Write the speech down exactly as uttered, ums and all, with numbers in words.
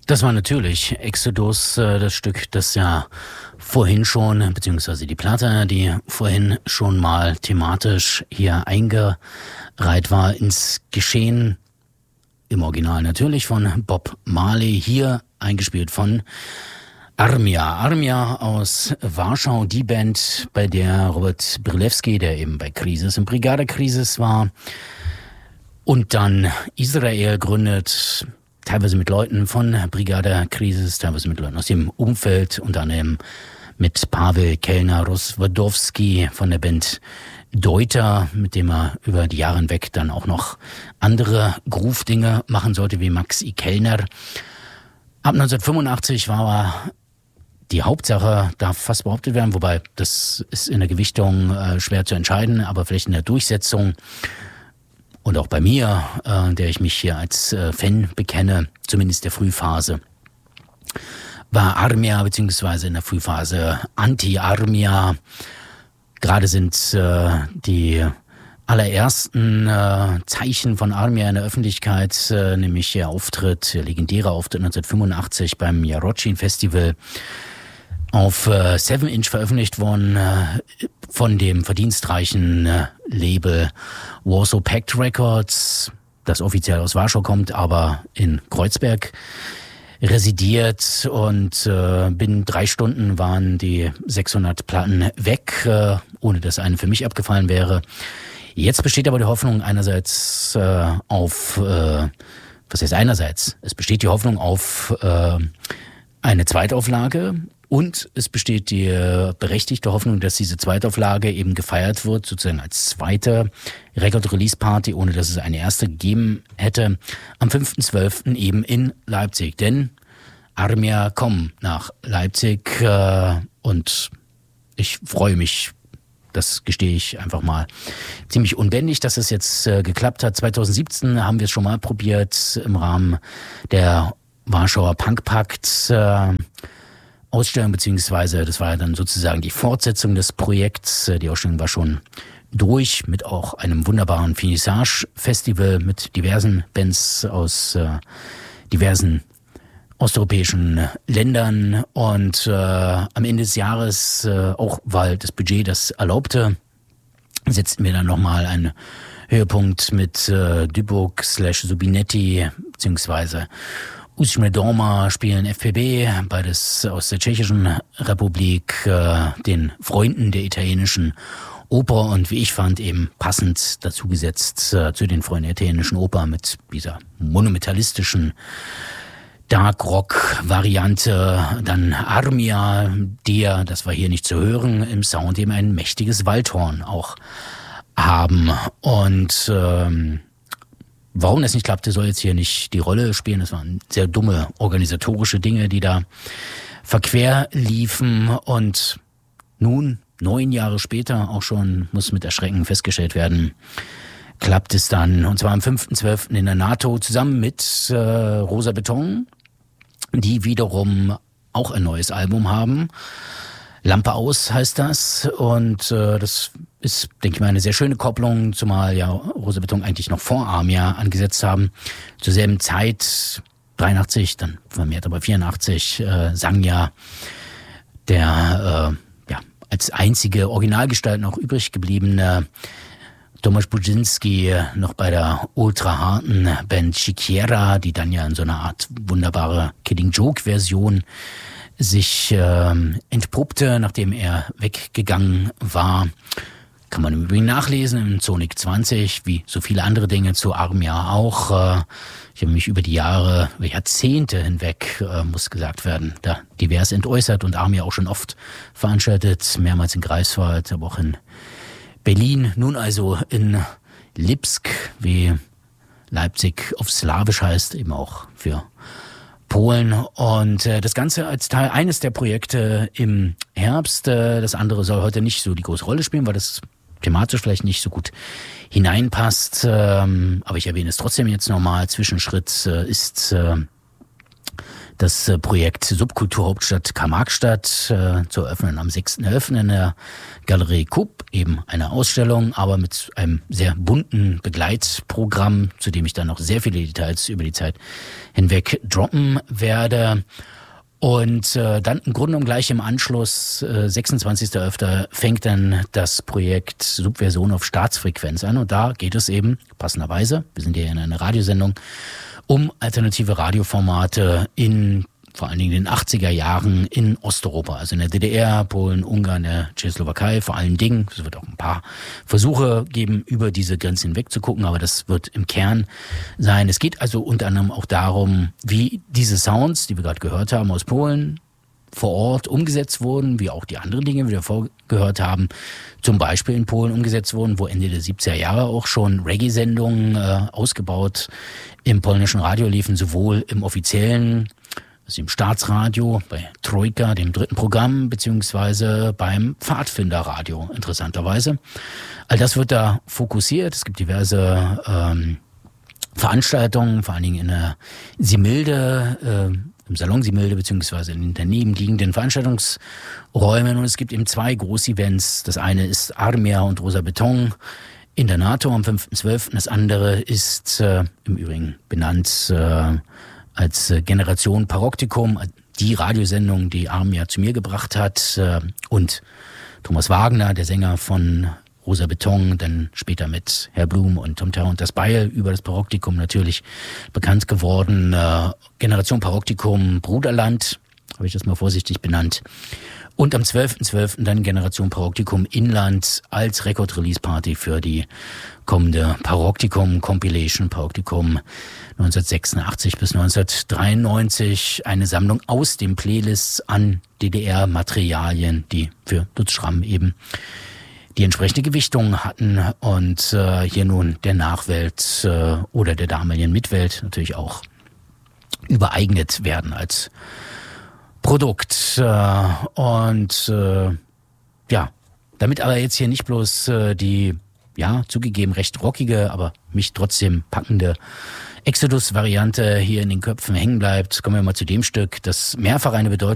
Das war natürlich Exodus, das Stück, das ja vorhin schon, beziehungsweise die Platte, die vorhin schon mal thematisch hier eingereiht war ins Geschehen. Im Original natürlich von Bob Marley, hier eingespielt von Armia. Armia aus Warschau, die Band, bei der Robert Brylewski, der eben bei Krisis und Brigade Krisis war, und dann Israel gründet, teilweise mit Leuten von Brigade Krisis, teilweise mit Leuten aus dem Umfeld, unter anderem mit Pavel Kellner-Rozwadowski von der Band Deuter, mit dem er über die Jahre hinweg dann auch noch andere Groove-Dinge machen sollte, wie Max I. Kellner. Ab neunzehnhundertfünfundachtzig war er die Hauptsache, darf fast behauptet werden, wobei das ist in der Gewichtung äh, schwer zu entscheiden, aber vielleicht in der Durchsetzung und auch bei mir, äh, der ich mich hier als äh, Fan bekenne, zumindest der Frühphase, war Armia beziehungsweise in der Frühphase Anti-Armia. Gerade sind äh, die allerersten äh, Zeichen von Armia in der Öffentlichkeit, äh, nämlich der Auftritt, der legendäre Auftritt neunzehnhundertfünfundachtzig beim Jarocin Festival auf äh, Seven Inch veröffentlicht worden äh, von dem verdienstreichen äh, Label Warsaw Pact Records, das offiziell aus Warschau kommt, aber in Kreuzberg residiert, und äh, binnen drei Stunden waren die sechshundert Platten weg, äh, ohne dass eine für mich abgefallen wäre. Jetzt besteht aber die Hoffnung einerseits äh, auf, äh, was heißt einerseits? Es besteht die Hoffnung auf äh, eine Zweitauflage, und es besteht die äh, berechtigte Hoffnung, dass diese Zweitauflage eben gefeiert wird, sozusagen als zweite Record-Release-Party, ohne dass es eine erste gegeben hätte, am fünften zwölften eben in Leipzig. Denn Armia kommen nach Leipzig äh, und ich freue mich, das gestehe ich einfach mal, ziemlich unbändig, dass es jetzt äh, geklappt hat. zweitausendsiebzehn haben wir es schon mal probiert im Rahmen der Warschauer Punkpakt äh, Ausstellung, beziehungsweise das war ja dann sozusagen die Fortsetzung des Projekts. Die Ausstellung war schon durch, mit auch einem wunderbaren Finissage-Festival mit diversen Bands aus äh, diversen osteuropäischen Ländern, und äh, am Ende des Jahres, äh, auch weil das Budget das erlaubte, setzten wir dann nochmal einen Höhepunkt mit äh, Dybbuk slash Subinetti, beziehungsweise Ušmir Doma spielen F P B, beides aus der Tschechischen Republik, äh, den Freunden der italienischen Oper, und wie ich fand, eben passend dazugesetzt äh, zu den Freunden der italienischen Oper mit dieser monumentalistischen Dark-Rock-Variante, dann Armia, die ja, das war hier nicht zu hören, im Sound eben ein mächtiges Waldhorn auch haben. Und ähm, warum das nicht klappte, soll jetzt hier nicht die Rolle spielen. Das waren sehr dumme organisatorische Dinge, die da verquer liefen. Und nun, neun Jahre später, auch schon, muss mit Erschrecken festgestellt werden, klappt es dann. Und zwar am fünften zwölften in der NATO zusammen mit äh, Rosa Beton, die wiederum auch ein neues Album haben. Lampe aus heißt das, und äh, das ist, denke ich mal, eine sehr schöne Kopplung, zumal ja Rosa Beton eigentlich noch vor Armia angesetzt haben. Zur selben Zeit, dreiundachtzig, dann vermehrt aber vierundachtzig, äh, sang ja der äh, ja als einzige Originalgestalt noch übrig gebliebene Tomasz Budzinski noch bei der ultraharten Band Sikiera, die dann ja in so einer Art wunderbare Killing Joke-Version sich äh, entpuppte, nachdem er weggegangen war. Kann man im Übrigen nachlesen im Sonic zwanzig, wie so viele andere Dinge zu Armia auch. Äh, ich habe mich über die Jahre, über Jahrzehnte hinweg, äh, muss gesagt werden, da divers entäußert und Armia auch schon oft veranstaltet, mehrmals in Greifswald, aber auch in Berlin, nun also in Lipsk, wie Leipzig auf Slawisch heißt, eben auch für Polen. Und äh, das Ganze als Teil eines der Projekte im Herbst. Äh, das andere soll heute nicht so die große Rolle spielen, weil das thematisch vielleicht nicht so gut hineinpasst. Ähm, aber ich erwähne es trotzdem jetzt nochmal. Zwischenschritt äh, ist äh, das äh, Projekt Subkulturhauptstadt Karl-Marx-Stadt äh, zu eröffnen am sechsten elften in der Galerie Kupp eben eine Ausstellung, aber mit einem sehr bunten Begleitprogramm, zu dem ich dann noch sehr viele Details über die Zeit hinweg droppen werde. Und äh, dann im Grunde genommen gleich im Anschluss, äh, sechsundzwanzigster elfter fängt dann das Projekt Subversion auf Staatsfrequenz an. Und da geht es eben, passenderweise, wir sind ja in einer Radiosendung, um alternative Radioformate in vor allen Dingen in den achtziger Jahren in Osteuropa, also in der D D R, Polen, Ungarn, der Tschechoslowakei vor allen Dingen. Es wird auch ein paar Versuche geben, über diese Grenzen hinweg zu gucken, aber das wird im Kern sein. Es geht also unter anderem auch darum, wie diese Sounds, die wir gerade gehört haben aus Polen, vor Ort umgesetzt wurden, wie auch die anderen Dinge, die wir vorgehört haben, zum Beispiel in Polen umgesetzt wurden, wo Ende der siebziger Jahre auch schon Reggae-Sendungen äh, ausgebaut im polnischen Radio liefen, sowohl im offiziellen, also im Staatsradio, bei Trojka, dem dritten Programm, beziehungsweise beim Pfadfinderradio, interessanterweise. All das wird da fokussiert. Es gibt diverse ähm, Veranstaltungen, vor allen Dingen in der Similde, äh, im Salon Similde, beziehungsweise in den daneben liegenden Veranstaltungsräumen. Und es gibt eben zwei Großevents. Das eine ist Armia und Rosa Beton in der NATO am fünften zwölften Das andere ist äh, im Übrigen benannt äh, als Generation Paroktikum, die Radiosendung, die Armia zu mir gebracht hat, und Thomas Wagner, der Sänger von Rosa Beton, dann später mit Herr Blum und Tom Terr und das Beil über das Paroktikum natürlich bekannt geworden. Generation Paroktikum Bruderland, habe ich das mal vorsichtig benannt. Und am zwölften zwölften dann Generation Paroktikum Inland als Record-Release-Party für die kommende Paroktikum Compilation, Paroktikum neunzehnhundertsechsundachtzig bis neunzehnhundertdreiundneunzig. Eine Sammlung aus den Playlists an D D R-Materialien, die für Lutz Schramm eben die entsprechende Gewichtung hatten. Und äh, hier nun der Nachwelt äh, oder der damaligen Mitwelt natürlich auch übereignet werden als Produkt. Äh, und äh, ja, damit aber jetzt hier nicht bloß äh, die, ja, zugegeben recht rockige, aber mich trotzdem packende Exodus-Variante hier in den Köpfen hängen bleibt, kommen wir mal zu dem Stück, das mehrfach eine Bedeutung